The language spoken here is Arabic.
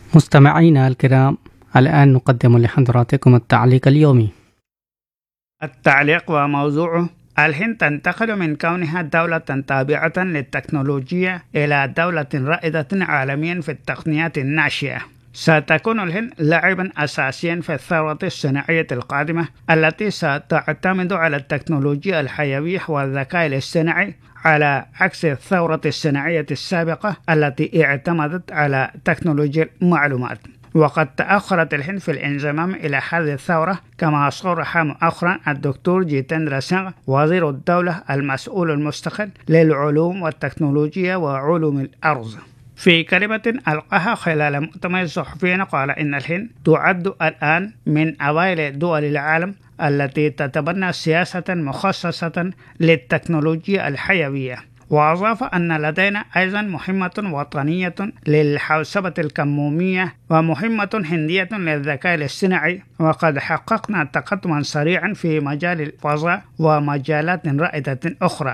مستمعينا الكرام، الآن نقدم لحضراتكم التعليق اليومي. التعليق وموضوعه: الهند تنتقل من كونها دولة تابعة للتكنولوجيا إلى دولة رائدة عالميا في التقنيات الناشئة. ستكون الهند لاعبا أساسيا في الثورة الصناعية القادمة التي ستعتمد على التكنولوجيا الحيوية والذكاء الاصطناعي، على عكس الثورة الصناعية السابقة التي اعتمدت على تكنولوجيا المعلومات. وقد تأخرت الهند في الانضمام إلى هذه الثورة، كما صرح مؤخرا الدكتور جيتندرا سينغ وزير الدولة المسؤول المستقل للعلوم والتكنولوجيا وعلوم الأرض. في كلمة ألقاها خلال مؤتمر صحفي، قال إن الهند تعد الآن من أوائل دول العالم التي تتبنى سياسة مخصصة للتكنولوجيا الحيوية. وأضاف أن لدينا أيضا مهمة وطنية للحوسبة الكمومية ومهمة هندية للذكاء الاصطناعي، وقد حققنا تقدما سريعا في مجال الفضاء ومجالات رائدة أخرى.